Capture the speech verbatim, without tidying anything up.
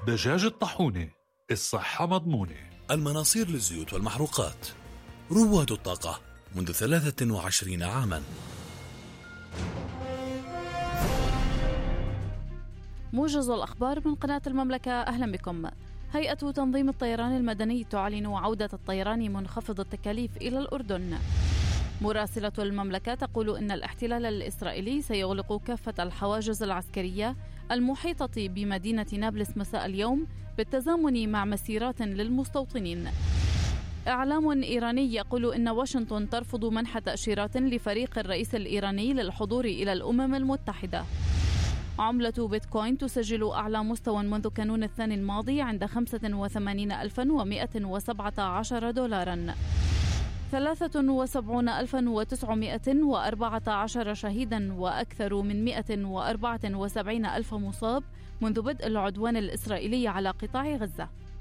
دجاج الطاحونة، الصحة مضمونة. المناصير للزيوت والمحروقات، رواد الطاقة منذ ثلاثة وعشرين عاما. موجز الأخبار من قناة المملكة، أهلا بكم. هيئة تنظيم الطيران المدني تعلن عودة الطيران منخفض التكاليف إلى الأردن. مراسلة المملكة تقول إن الاحتلال الإسرائيلي سيغلق كافة الحواجز العسكرية المحيطة بمدينة نابلس مساء اليوم بالتزامن مع مسيرات للمستوطنين. إعلام إيراني يقول إن واشنطن ترفض منح تأشيرات لفريق الرئيس الإيراني للحضور إلى الأمم المتحدة. عملة بيتكوين تسجل أعلى مستوى منذ كانون الثاني الماضي عند خمسة وثمانين ألفا ومئة وسبعة عشر دولاراً. ثلاثة وسبعين ألفا وتسعمئة وأربعة عشر شهيداً وأكثر من مئة وأربعة وسبعين ألف مصاب منذ بدء العدوان الإسرائيلي على قطاع غزة.